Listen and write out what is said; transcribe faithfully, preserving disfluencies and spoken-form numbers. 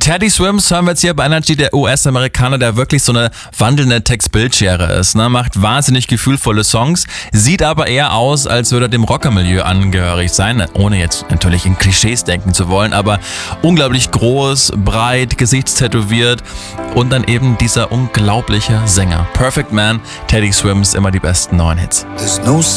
Teddy Swims hören wir jetzt hier bei Energy, der U S-Amerikaner, der wirklich so eine wandelnde Text-Bildschere ist. Ne? Macht wahnsinnig gefühlvolle Songs, sieht aber eher aus, als würde er dem Rockermilieu angehörig sein, ohne jetzt natürlich in Klischees denken zu wollen, aber unglaublich groß, breit, gesichtstätowiert und dann eben dieser unglaubliche Sänger. Perfect Man, Teddy Swims, immer die besten neuen Hits. There's no